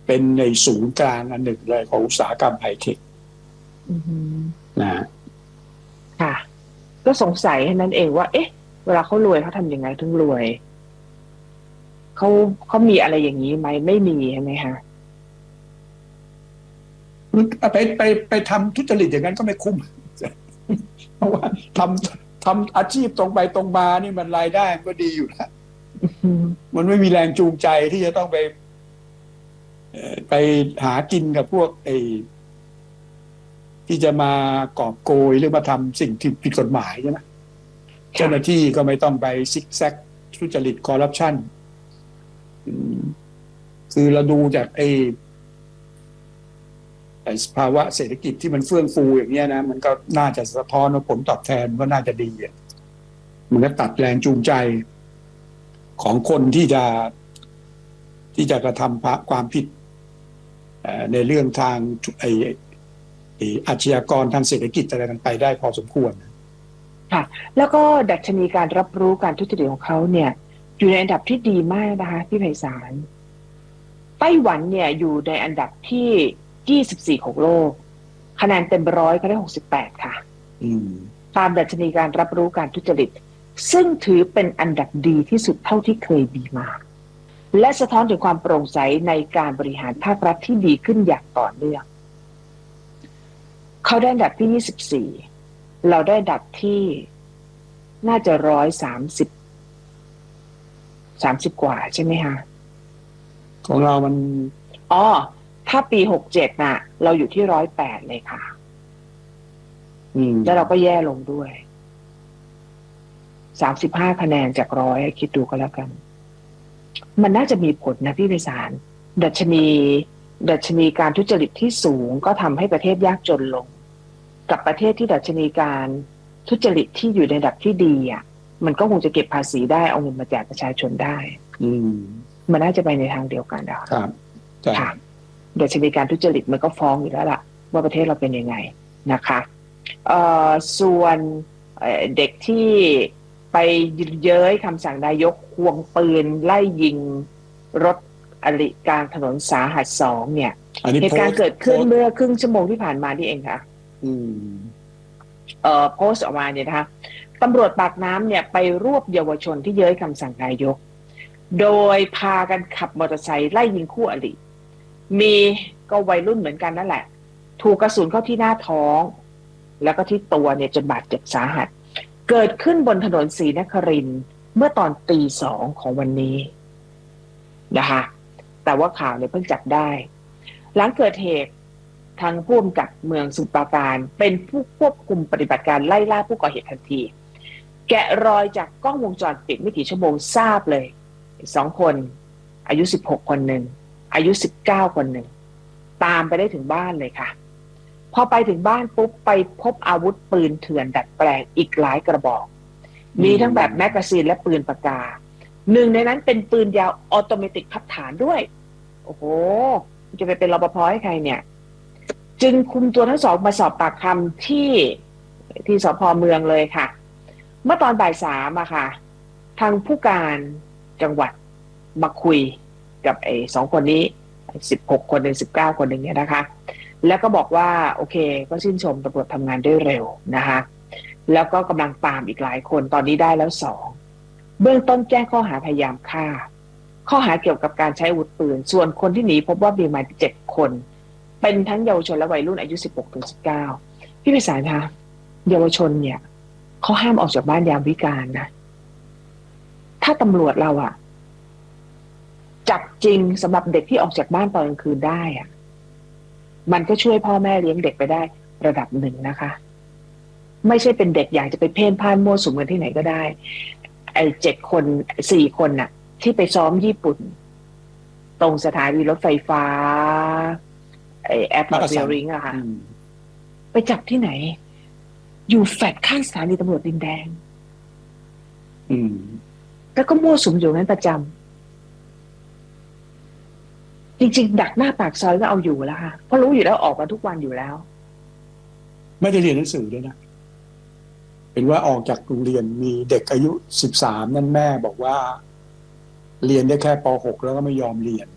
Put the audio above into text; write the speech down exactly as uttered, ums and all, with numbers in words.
เป็นในศูนย์กลางอันหนึ่งเลยของอุตสาหกรรมไฮเทคนะค่ะก็สงสัยแค่นั้นเองว่าเอ๊ะเวลาเขารวยเขาทำยังไงถึงรวยเขาเขามีอะไรอย่างนี้ไหมไม่มีใช่ไหมคะไปไปไปทำทุจริตอย่างนั้นก็ไม่คุ้มเพราะว่าทำทำอาชีพตรงไปตรงมานี่มันรายได้ก็ดีอยู่นะมันไม่มีแรงจูงใจที่จะต้องไปไปหากินกับพวกไอ้ที่จะมากอบโกยหรือมาทำสิ่งที่ผิดกฎหมายใช่ไหมเจ้าหน้าที่ก็ไม่ต้องไปซิกแซกทุจริตคอร์รัปชันคือเราดูจากไอ้สภาวะเศรษฐกิจที่มันเฟื่องฟูอย่างเงี้ยนะมันก็น่าจะสะท้อนว่าผลตอบแทนก็น่าจะดีอ่ะมันก็ตัดแรงจูงใจของคนที่จะที่จะกระทำความผิดในเรื่องทางไอ้อาชญากรทางเศรษฐกิจอะไรต่างไปได้พอสมควรค่ะแล้วก็ดัชนีการรับรู้การทุจริตของเขาเนี่ยอยู่ในอันดับที่ดีมากนะคะพี่ไพศาลไต้หวันเนี่ยอยู่ในอันดับที่ยี่สิบสี่ของโลกคะแนนเต็มร้อยเขาได้หกสิบแปดค่ะตามดัชนีการรับรู้การทุจริตซึ่งถือเป็นอันดับดีที่สุดเท่าที่เคยมีมาและสะท้อนถึงความโปร่งใสในการบริหารภาครัฐที่ดีขึ้นอย่างต่อเนื่องเขาได้อันดับที่ยี่สิบสี่เราได้อันดับที่น่าจะร้อยสามสิบสามสิบกว่าใช่ไหมคะของเรามันอ๋อถ้าปีหกเจ็ดน่ะเราอยู่ที่ร้อยแปดเลยค่ะอืมแล้วเราก็แย่ลงด้วยสามสิบห้าคะแนนจากร้อยคิดดูก็แล้วกันมันน่าจะมีผลนะพี่ไพศาลดัชนีดัชนีการทุจริตที่สูงก็ทำให้ประเทศยากจนลงกับประเทศที่ดัชนีการทุจริตที่อยู่ในระดับที่ดีอ่ะมันก็คงจะเก็บภาษีได้เอาเงินมาแจกประชาชนได้ อืมมันน่าจะไปในทางเดียวกันนะครับค่ะดัชนีการทุจริตมันก็ฟ้องอยู่แล้วล่ะว่าประเทศเราเป็นยังไงนะคะเอ่อส่วนเด็กที่ไปเย้ยคำสั่งนายกควงปืนไล่ยิงรถอริกลางถนนสาหัสสองเนี่ยเหตุการณ์เกิดขึ้นเมื่อครึ่งชั่วโมงที่ผ่านมานี่เองค่ะอืมเอ่อโพสต์ออกมาเนี่ยนะคะตำรวจปากน้ำเนี่ยไปรวบเยาวชนที่เย้ยคำสั่งนายกโดยพากันขับมอเตอร์ไซค์ไล่ยิงคู่อริมีก็วัยรุ่นเหมือนกันนั่นแหละถูกกระสุนเข้าที่หน้าท้องแล้วก็ที่ตัวเนี่ยจนบาดเจ็บสาหัสเกิดขึ้นบนถนนศรีนครินทร์เมื่อตอนตีสองของวันนี้นะคะแต่ว่าข่าวเนี่ยเพิ่งจับได้หลังเกิดเหตุทางผู้กำกับเมืองสมุทรปราการเป็นผู้ควบคุมปฏิบัติการไล่ล่าผู้ก่อเหตุทันทีแกะรอยจากกล้องวงจรปิดไม่กี่ชั่วโมงทราบเลยสองคนอายุสิบหกคนหนึ่งอายุสิบเก้าคนหนึ่งตามไปได้ถึงบ้านเลยค่ะพอไปถึงบ้านปุ๊บไปพบอาวุธปืนเถื่อนดัดแปลงอีกหลายกระบอกมีทั้งแบบแมกกาซีนและปืนปากกาหนึ่งในนั้นเป็นปืนยาวออโตเมติกพับฐานด้วยโอ้โหจะไปเป็นรปภให้ใครเนี่ยจึงคุมตัวทั้งสองมาสอบปากคำที่ที่สภ.เมืองเลยค่ะเมื่อตอนบ่ายสามอะค่ะทางผู้การจังหวัดมาคุยกับไอ้สองคนนี้สิบหกคนหนึ่งสิบเก้าคนหนึ่งเนี่ยนะคะแล้วก็บอกว่าโอเคก็ชื่นชมตำรวจทำงานได้เร็วนะคะแล้วก็กำลังตามอีกหลายคนตอนนี้ได้แล้วสองเบื้องต้นแจ้งข้อหาพยายามฆ่าข้อหาเกี่ยวกับการใช้อาวุธปืนส่วนคนที่หนีพบว่ามีประมาณเจ็ดคนเป็นทั้งเยาวชนและวัยรุ่นอายุสิบหกถึงสิบเก้าพี่ไพศาลคะเยาวชนเนี่ยเขาห้ามออกจากบ้านยามวิกาลนะถ้าตำรวจเราอะจับจริงสำหรับเด็กที่ออกจากบ้านตอนกลางคืนได้อะมันก็ช่วยพ่อแม่เลี้ยงเด็กไปได้ระดับหนึ่งนะคะไม่ใช่เป็นเด็กอยากจะไปเพ่นพ่านมั่วสุมกันที่ไหนก็ได้ไอ้เจ็ดคนสี่คนน่ะที่ไปซ้อมญี่ปุ่นตรงสถานีรถไฟฟ้าไอ้แอร์พอร์ตเบลลิงอะค่ะไปจับที่ไหนอยู่แฟลตข้างสถานีตำรวจดินแดงอืมแล้วก็มั่วสุมอยู่นั้นประจำจริงๆดักหน้าปากซอยก็เอาอยู่แล้วค่ะเพราะรู้อยู่แล้วออกมาทุกวันอยู่แล้วไม่ได้เรียนหนังสือด้วยนะเป็นว่าออกจากโรงเรียนมีเด็กอายุสิบสามนั่นแม่บอกว่าเรียนได้แค่ป.หกแล้วก็ไม่ยอมเรียน